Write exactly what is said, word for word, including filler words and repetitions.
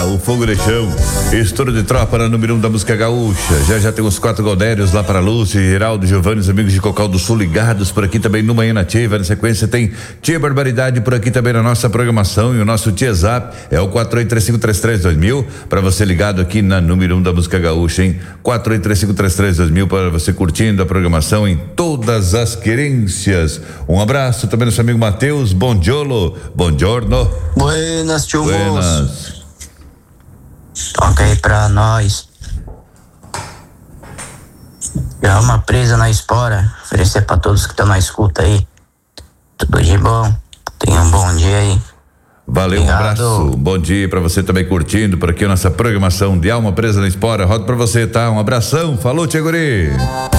o fogo de chão. Estouro de tropa na número um da música gaúcha. Já já tem os quatro Godérios lá para Lúcia, Geraldo, Giovanni, os amigos de Cocal do Sul ligados por aqui também no Manhã Nativa. Na sequência tem Tia Barbaridade por aqui também na nossa programação, e o nosso Tia Zap é o quatro oito três cinco três três dois mil para você ligado aqui na número um da música gaúcha, hein? quatro oito três cinco três três dois mil para você curtindo a programação em todas as querências. Um abraço também nosso amigo Matheus, bonjolo, buongiorno. Buenas, tio Buenas. moço. Toca aí pra nós. Já uma presa na espora. Oferecer pra todos que estão na escuta aí. Tudo de bom. Tenha um bom dia aí. Valeu, Obrigado. Um abraço, bom dia pra você também curtindo por aqui a nossa programação de Alma Presa na Espora. Roda pra você, tá? Um abração, falou, Tia Guri.